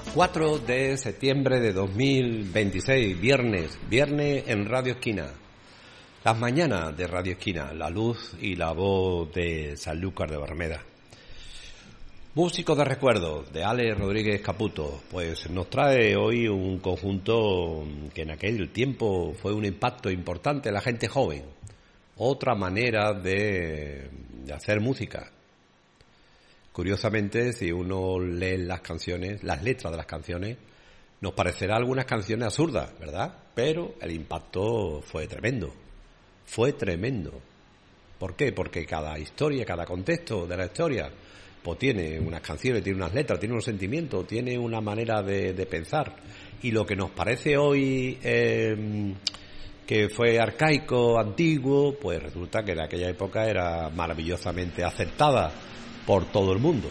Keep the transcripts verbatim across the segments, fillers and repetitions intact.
cuatro de septiembre de dos mil veintiséis, viernes, viernes en Radio Esquina. Las mañanas de Radio Esquina, la luz y la voz de Sanlúcar de Barrameda. Músico de recuerdo, de Ale Rodríguez Caputo, pues nos trae hoy un conjunto que en aquel tiempo fue un impacto importante en la gente joven. Otra manera de, de hacer música. Curiosamente, si uno lee las canciones, las letras de las canciones, nos parecerá algunas canciones absurdas, ¿verdad? Pero el impacto fue tremendo. Fue tremendo. ¿Por qué? Porque cada historia, cada contexto de la historia, pues tiene unas canciones, tiene unas letras, tiene unos sentimientos, tiene una manera de, de pensar. Y lo que nos parece hoy eh, que fue arcaico, antiguo, pues resulta que en aquella época era maravillosamente aceptada por todo el mundo.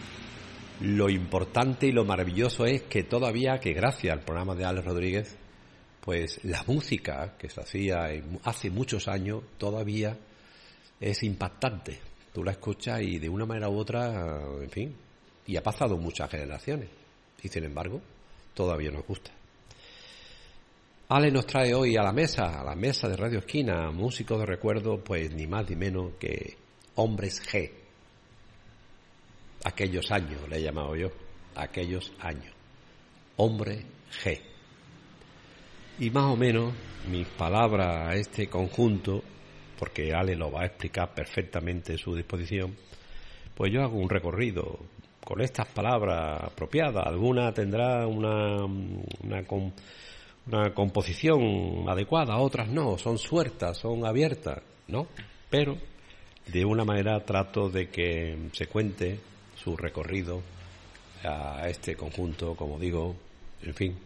Lo importante y lo maravilloso es que todavía, que gracias al programa de Alex Rodríguez, pues la música que se hacía hace muchos años todavía es impactante. Tú la escuchas y de una manera u otra, en fin, y ha pasado muchas generaciones. Y sin embargo, todavía nos gusta. Ale nos trae hoy a la mesa, a la mesa de Radio Esquina, músicos de recuerdo, pues ni más ni menos que Hombres G. Aquellos años, le he llamado yo, aquellos años. Hombre G. Y más o menos mis palabras a este conjunto, porque Ale lo va a explicar perfectamente en su disposición, pues yo hago un recorrido con estas palabras apropiadas. Alguna tendrá una, una, una composición adecuada, otras no, son sueltas, son abiertas, ¿no? Pero de una manera trato de que se cuente su recorrido a este conjunto, como digo, en fin,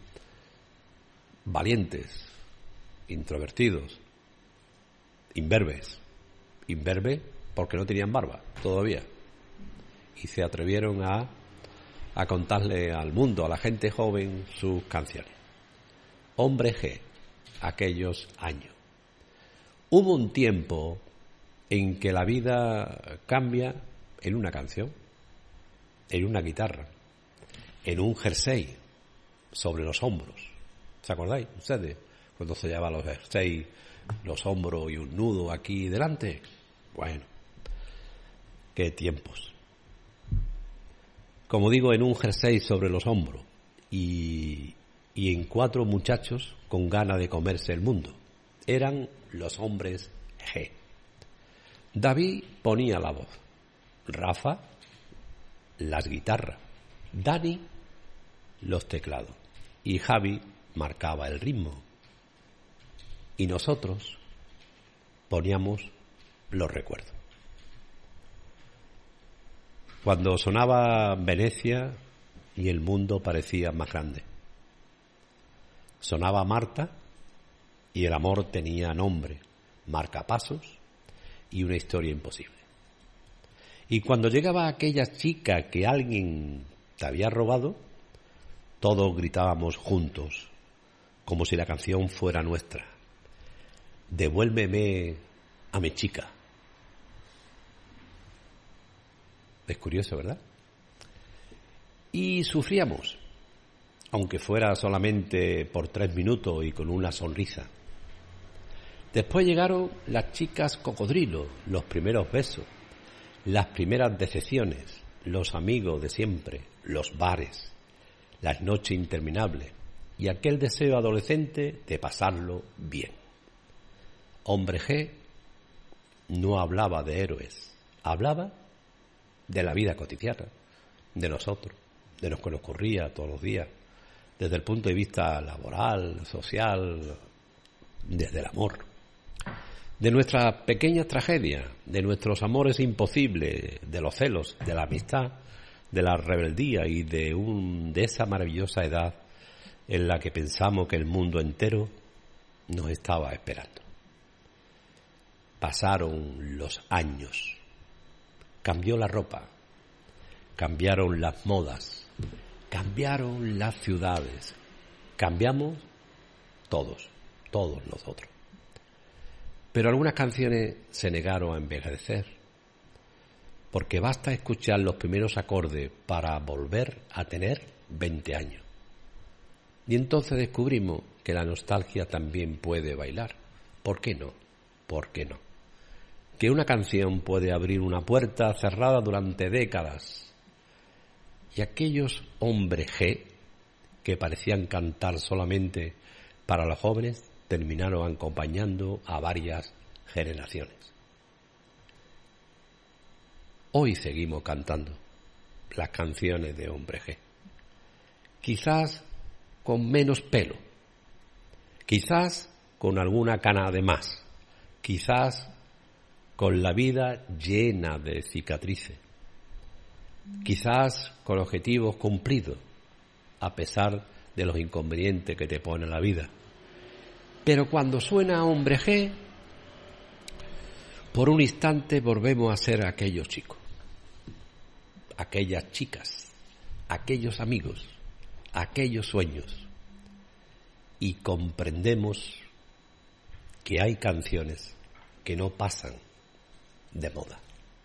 valientes, introvertidos, imberbes, imberbes porque no tenían barba todavía y se atrevieron a, a contarle al mundo, a la gente joven, sus canciones. Hombre G, aquellos años. Hubo un tiempo en que la vida cambia en una canción, en una guitarra, en un jersey sobre los hombros. ¿Se acordáis ustedes? Cuando se llevaban los jerseys, los hombros y un nudo aquí delante. Bueno, qué tiempos. Como digo, en un jersey sobre los hombros y, y en cuatro muchachos con ganas de comerse el mundo. Eran los Hombres G. David ponía la voz, Rafa las guitarras, Dani los teclados y Javi marcaba el ritmo. Y nosotros poníamos los recuerdos. Cuando sonaba Venecia y el mundo parecía más grande. Sonaba Marta y el amor tenía nombre, marcapasos y una historia imposible. Y cuando llegaba aquella chica que alguien te había robado, todos gritábamos juntos, como si la canción fuera nuestra. Devuélveme a mi chica. Es curioso, ¿verdad? Y sufríamos, aunque fuera solamente por tres minutos y con una sonrisa. Después llegaron las chicas cocodrilo, los primeros besos, las primeras decepciones, los amigos de siempre, los bares, las noches interminables y aquel deseo adolescente de pasarlo bien. Hombre G no hablaba de héroes, hablaba de la vida cotidiana, de nosotros, de lo que nos ocurría todos los días, desde el punto de vista laboral, social, desde el amor. De nuestras pequeñas tragedias, de nuestros amores imposibles, de los celos, de la amistad, de la rebeldía y de, un, de esa maravillosa edad en la que pensamos que el mundo entero nos estaba esperando. Pasaron los años, cambió la ropa, cambiaron las modas, cambiaron las ciudades, cambiamos todos, todos nosotros. Pero algunas canciones se negaron a envejecer, porque basta escuchar los primeros acordes para volver a tener veinte años. Y entonces descubrimos que la nostalgia también puede bailar. ¿Por qué no? ¿Por qué no? Que una canción puede abrir una puerta cerrada durante décadas. Y aquellos hombres G que parecían cantar solamente para los jóvenes terminaron acompañando a varias generaciones. Hoy seguimos cantando las canciones de Hombre G. Quizás con menos pelo, quizás con alguna cana de más, quizás con la vida llena de cicatrices, quizás con objetivos cumplidos, a pesar de los inconvenientes que te pone la vida. Pero cuando suena Hombre G, por un instante volvemos a ser aquellos chicos, aquellas chicas, aquellos amigos, aquellos sueños, y comprendemos que hay canciones que no pasan de moda,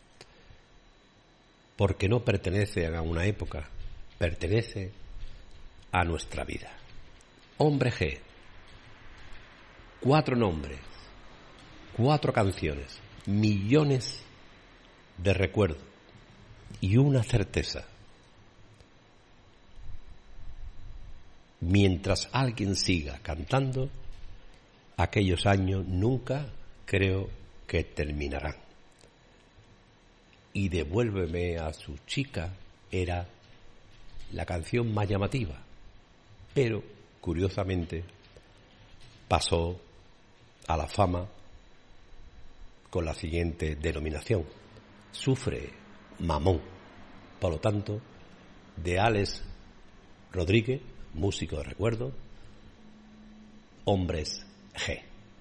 porque no pertenecen a una época, pertenece a nuestra vida. Hombre G, cuatro nombres, cuatro canciones, millones de recuerdos y una certeza. Mientras alguien siga cantando, aquellos años nunca creo que terminarán. Y Devuélveme a su chica era la canción más llamativa, pero curiosamente pasó a la fama con la siguiente denominación: Sufre Mamón. Por lo tanto, de Alex Rodríguez, músico de recuerdo, Hombres G.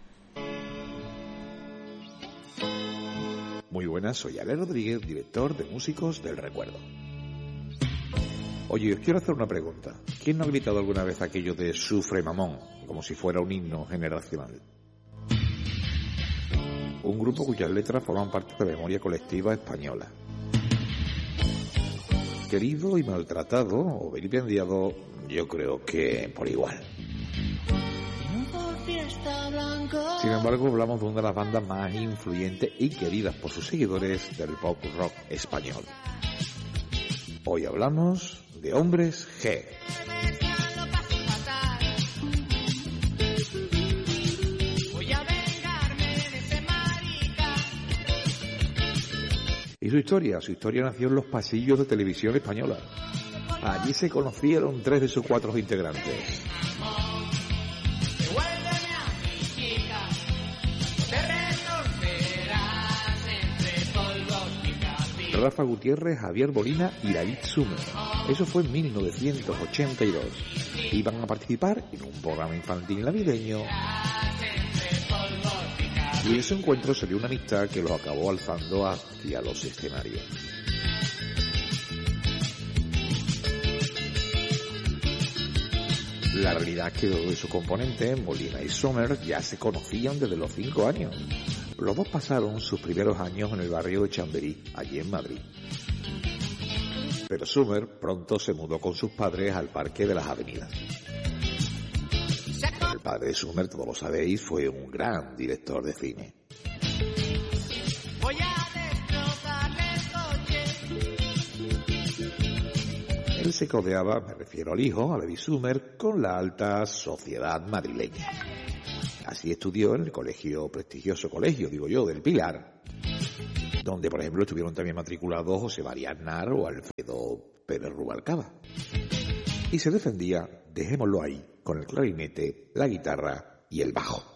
Muy buenas, soy Alex Rodríguez, director de Músicos del Recuerdo. Oye, os quiero hacer una pregunta. ¿Quién no ha gritado alguna vez aquello de Sufre Mamón, como si fuera un himno generacional? Un grupo cuyas letras forman parte de la memoria colectiva española. Querido y maltratado o vilipendiado, yo creo que por igual. Sin embargo, hablamos de una de las bandas más influyentes y queridas por sus seguidores del pop rock español. Hoy hablamos de Hombres G. Y su historia, su historia nació en los pasillos de Televisión Española. Allí se conocieron tres de sus cuatro integrantes. Rafa Gutiérrez, Javier Molina y David Summers. Eso fue en mil novecientos ochenta y dos. Iban a participar en un programa infantil navideño. Y de ese encuentro salió una amistad que los acabó alzando hacia los escenarios. La realidad es que dos de sus componentes, Molina y Summers, ya se conocían desde los cinco años. Los dos pasaron sus primeros años en el barrio de Chamberí, allí en Madrid. Pero Summers pronto se mudó con sus padres al Parque de las Avenidas. El padre de Summers, todos lo sabéis, fue un gran director de cine. Él se codeaba, me refiero al hijo, a David Summers, con la alta sociedad madrileña. Así estudió en el colegio, prestigioso colegio, digo yo, del Pilar, donde, por ejemplo, estuvieron también matriculados José María Aznar o Alfredo Pérez Rubalcaba. Y se defendía, dejémoslo ahí, con el clarinete, la guitarra y el bajo.